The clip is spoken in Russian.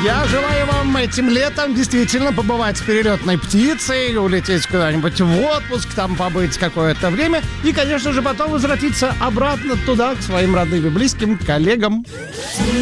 Я желаю вам этим летом действительно побывать перелетной птицей, улететь куда-нибудь в отпуск, там побыть какое-то время и, конечно же, потом возвратиться обратно туда, к своим родным и близким коллегам.